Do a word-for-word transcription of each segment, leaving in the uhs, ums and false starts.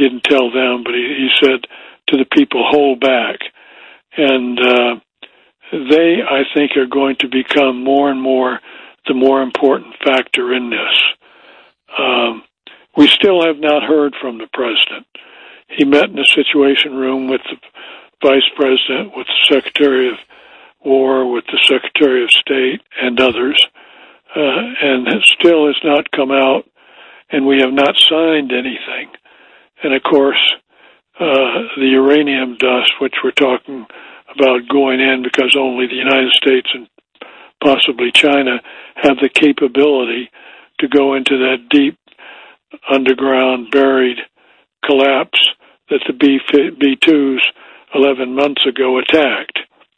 didn't tell them, but he, he said to the people, hold back. And uh, they, I think, are going to become more and more the more important factor in this. Um, we still have not heard from the president. He met in the Situation Room with the vice president, with the Secretary of War, with the Secretary of State, and others, uh, and it still has not come out, and we have not signed anything. And of course, uh, the uranium dust, which we're talking about going in because only the United States and possibly China have the capability to go into that deep underground buried collapse that the B twos eleven months ago attacked.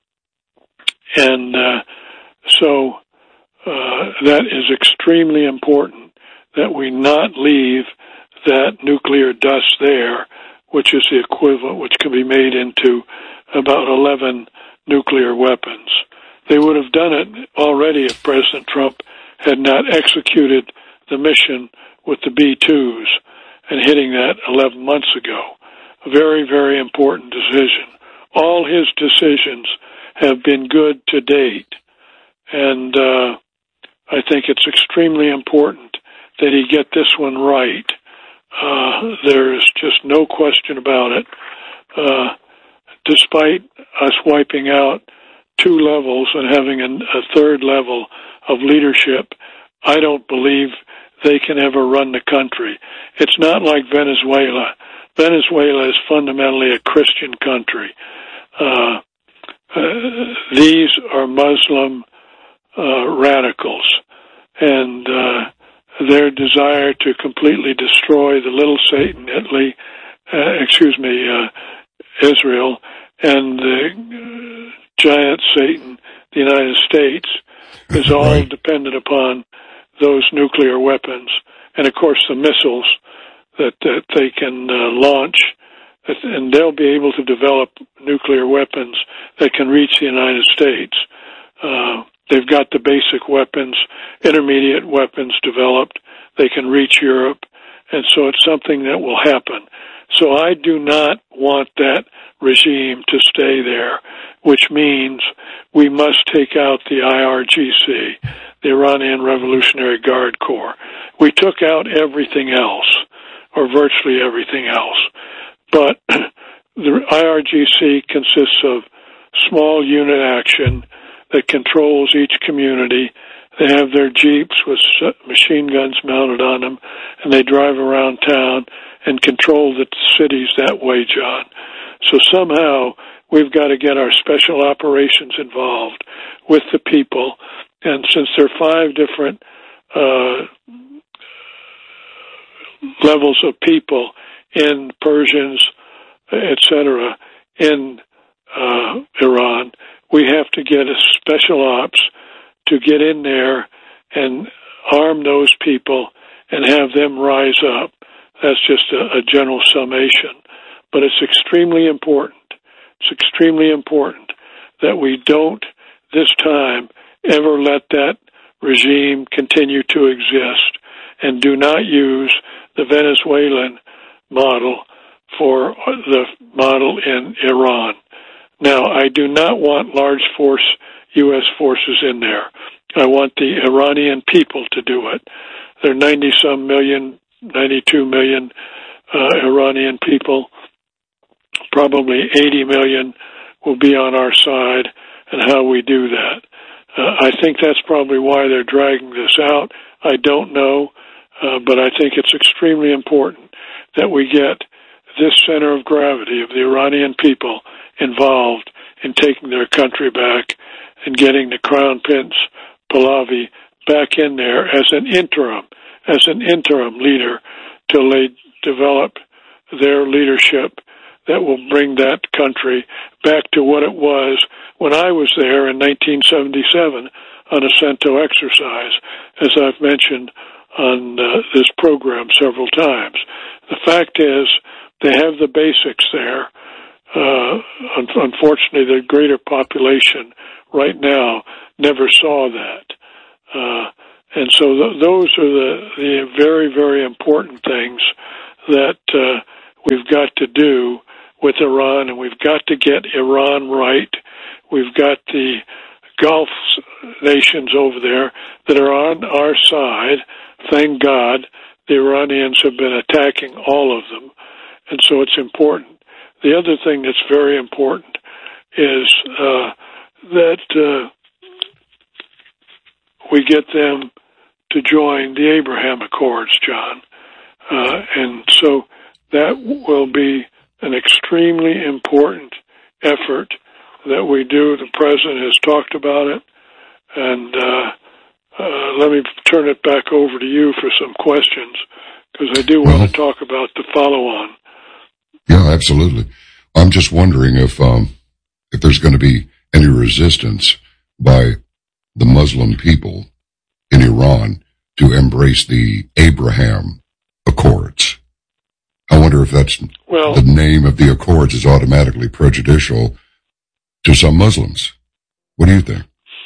And uh, so uh, that is extremely important that we not leave that nuclear dust there, which is the equivalent, which can be made into about eleven nuclear weapons. They would have done it already if President Trump had not executed the mission with the B twos and hitting that eleven months ago. A very, very important decision. All his decisions have been good to date, and uh, I think it's extremely important that he get this one right. Uh, there's just no question about it. Uh, despite us wiping out two levels and having a, a third level of leadership, I don't believe they can ever run the country. It's not like Venezuela. Venezuela is fundamentally a Christian country. Uh, uh, these are Muslim uh, radicals, and uh, their desire to completely destroy the little Satan, Italy, uh, excuse me, uh, Israel, and the uh, giant Satan, the United States, is all right. Dependent upon those nuclear weapons, and of course the missiles that, that they can uh, launch, and they'll be able to develop nuclear weapons that can reach the United States. Uh, they've got the basic weapons, intermediate weapons developed. They can reach Europe, and so it's something that will happen. So I do not want that regime to stay there, which means we must take out the I R G C, the Iranian Revolutionary Guard Corps. We took out everything else, or virtually everything else. But the I R G C consists of small unit action that controls each community. They have their jeeps with machine guns mounted on them, and they drive around town and control the cities that way, John. So somehow we've got to get our special operations involved with the people. And since there are five different uh, levels of people in Persians, et cetera, in uh, Iran, we have to get a special ops to get in there and arm those people and have them rise up. That's just a, a general summation. But it's extremely important, it's extremely important that we don't, this time, ever let that regime continue to exist, and do not use the Venezuelan model for the model in Iran. Now, I do not want large force U S forces in there. I want the Iranian people to do it. There are ninety-some million, ninety-two million uh, Iranian people. Probably eighty million will be on our side, and how we do that. Uh, I think that's probably why they're dragging this out. I don't know, uh, but I think it's extremely important that we get this center of gravity of the Iranian people involved in taking their country back and getting the Crown Prince Pahlavi back in there as an interim, as an interim leader till they develop their leadership that will bring that country back to what it was when I was there in nineteen seventy-seven on a CENTO exercise, as I've mentioned on uh, this program several times. The fact is, they have the basics there. Uh, un- unfortunately, the greater population right now never saw that. Uh, and so th- those are the, the very, very important things that uh, we've got to do with Iran, and we've got to get Iran right. We've got the Gulf nations over there that are on our side. Thank God the Iranians have been attacking all of them, and so it's important. The other thing that's very important is uh, that uh, we get them to join the Abraham Accords, John. Uh, and so that will be an extremely important effort that we do. The President has talked about it. And uh, uh, let me turn it back over to you for some questions, because I do want well, to talk about the follow-on. Yeah, absolutely. I'm just wondering if um, if there's going to be any resistance by the Muslim people in Iran to embrace the Abraham Accords. I wonder if that's well, the name of the Accords is automatically prejudicial to some Muslims. What do you think?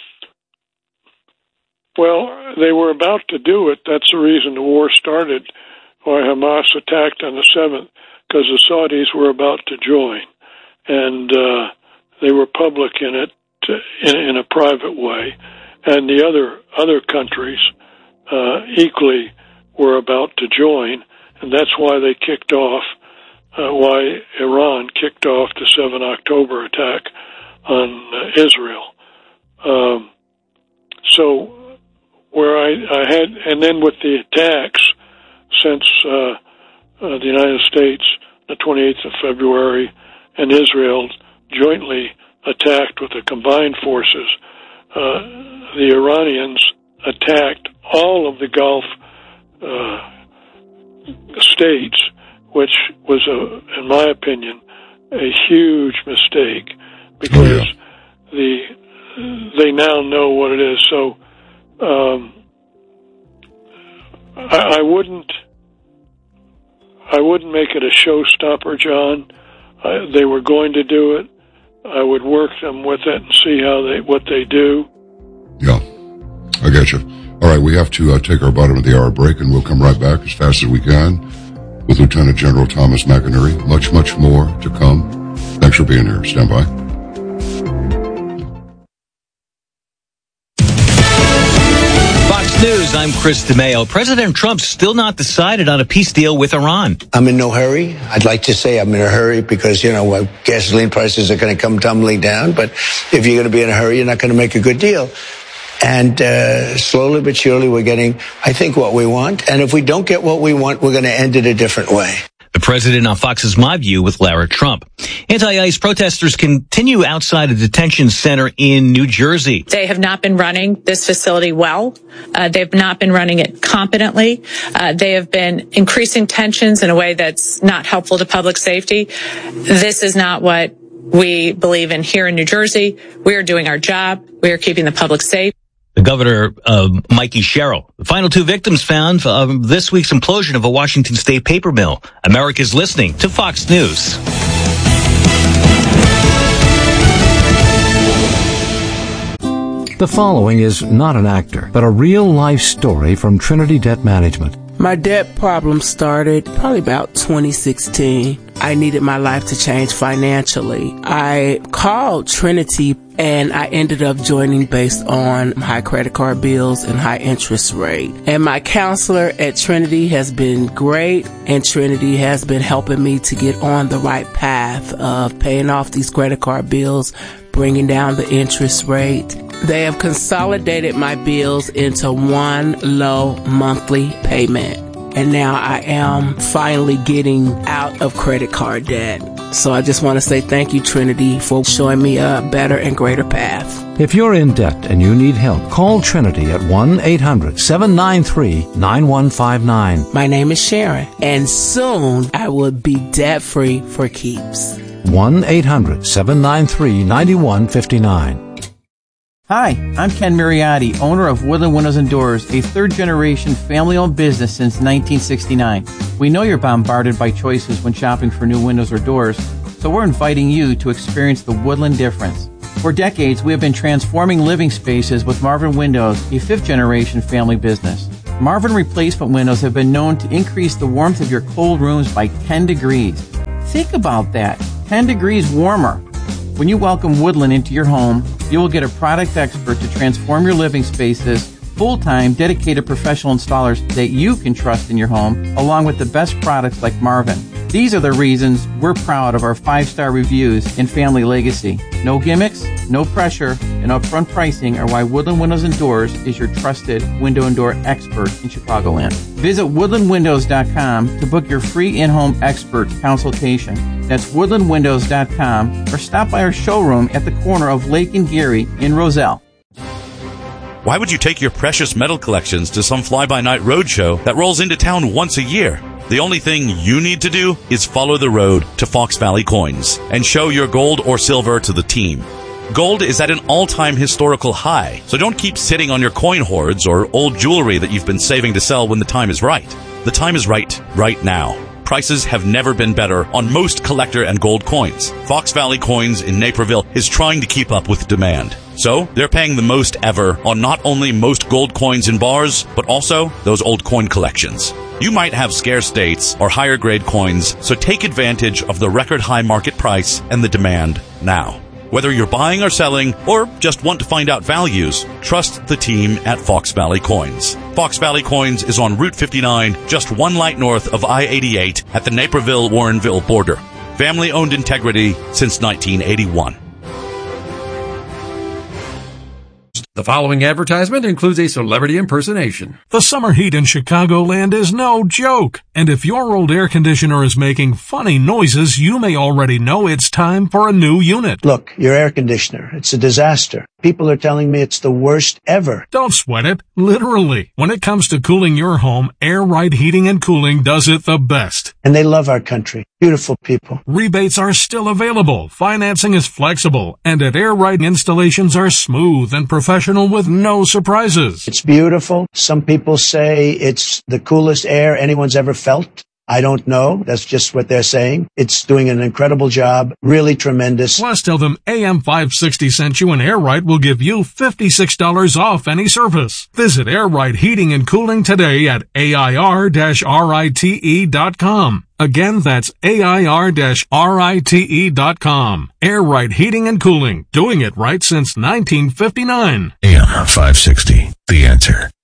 Well, they were about to do it. That's the reason the war started, why Hamas attacked on the seventh, because the Saudis were about to join. And uh, they were public in it in, in a private way. And the other other countries uh, equally were about to join. And that's why they kicked off, uh, why Iran kicked off the seventh of October attack on uh, Israel. Um, so where I, I had, and then with the attacks since uh, uh, the United States, the twenty-eighth of February, and Israel jointly attacked with the combined forces, uh, the Iranians attacked all of the Gulf uh, states, which was, a, in my opinion, a huge mistake, because oh, yeah. the they now know what it is. So um, I, I wouldn't I wouldn't make it a showstopper, John. I, they were going to do it. I would work them with it and see how they what they do. Yeah, I get you. All right, we have to uh, take our bottom of the hour break, and we'll come right back as fast as we can with Lieutenant General Thomas McInerney. Much, much more to come. Thanks for being here. Stand by. Fox News, I'm Chris DeMeo. President Trump's still not decided on a peace deal with Iran. I'm in no hurry. I'd like to say I'm in a hurry because, you know, gasoline prices are going to come tumbling down. But if you're going to be in a hurry, you're not going to make a good deal. And uh, slowly but surely we're getting, I think, what we want. And if we don't get what we want, we're going to end it a different way. The president on Fox's My View with Lara Trump. Anti-ICE protesters continue outside a detention center in New Jersey. They have not been running this facility well. Uh, they've not been running it competently. Uh, they have been increasing tensions in a way that's not helpful to public safety. This is not what we believe in here in New Jersey. We are doing our job. We are keeping the public safe. The governor, uh, Mikey Sherrill. The final two victims found of uh, this week's implosion of a Washington state paper mill. America's listening to Fox News. The following is not an actor, but a real-life story from Trinity Debt Management. My debt problem started probably about twenty sixteen. I needed my life to change financially. I called Trinity and I ended up joining based on high credit card bills and high interest rate. And my counselor at Trinity has been great, and Trinity has been helping me to get on the right path of paying off these credit card bills, bringing down the interest rate. They have consolidated my bills into one low monthly payment. And now I am finally getting out of credit card debt. So I just want to say thank you, Trinity, for showing me a better and greater path. If you're in debt and you need help, call Trinity at one eight hundred seven nine three nine one five nine. My name is Sharon, and soon I will be debt-free for keeps. one eight hundred seven nine three nine one five nine. Hi, I'm Ken Mariotti, owner of Woodland Windows and Doors, a third-generation family-owned business since nineteen sixty-nine. We know you're bombarded by choices when shopping for new windows or doors, so we're inviting you to experience the Woodland difference. For decades, we have been transforming living spaces with Marvin Windows, a fifth-generation family business. Marvin replacement windows have been known to increase the warmth of your cold rooms by ten degrees. Think about that, ten degrees warmer. When you welcome Woodland into your home, you will get a product expert to transform your living spaces, full-time, dedicated professional installers that you can trust in your home, along with the best products like Marvin. These are the reasons we're proud of our five-star reviews in Family Legacy. No gimmicks, no pressure, and upfront pricing are why Woodland Windows and Doors is your trusted window and door expert in Chicagoland. Visit woodland windows dot com to book your free in-home expert consultation. That's woodland windows dot com, or stop by our showroom at the corner of Lake and Geary in Roselle. Why would you take your precious metal collections to some fly-by-night roadshow that rolls into town once a year? The only thing you need to do is follow the road to Fox Valley Coins and show your gold or silver to the team. Gold is at an all-time historical high, so don't keep sitting on your coin hoards or old jewelry that you've been saving to sell when the time is right. The time is right, right now. Prices have never been better on most collector and gold coins. Fox Valley Coins in Naperville is trying to keep up with demand. So, they're paying the most ever on not only most gold coins in bars, but also those old coin collections. You might have scarce dates or higher grade coins, so take advantage of the record high market price and the demand now. Whether you're buying or selling, or just want to find out values, trust the team at Fox Valley Coins. Fox Valley Coins is on Route fifty-nine, just one light north of I eighty-eight at the Naperville-Warrenville border. Family-owned integrity since nineteen eighty-one. The following advertisement includes a celebrity impersonation. The summer heat in Chicagoland is no joke. And if your old air conditioner is making funny noises, you may already know it's time for a new unit. Look, your air conditioner, it's a disaster. People are telling me it's the worst ever. Don't sweat it. Literally. When it comes to cooling your home, Air Right Heating and Cooling does it the best. And they love our country. Beautiful people. Rebates are still available. Financing is flexible. And at Air Right, installations are smooth and professional with no surprises. It's beautiful. Some people say it's the coolest air anyone's ever felt. I don't know. That's just what they're saying. It's doing an incredible job. Really tremendous. Plus, tell them A M five sixty sent you and Air Right will give you fifty-six dollars off any service. Visit Air Right Heating and Cooling today at A I R rite dot com. Again, that's A I R rite dot com. Air Right Heating and Cooling. Doing it right since nineteen fifty-nine. A M five sixty. The Answer.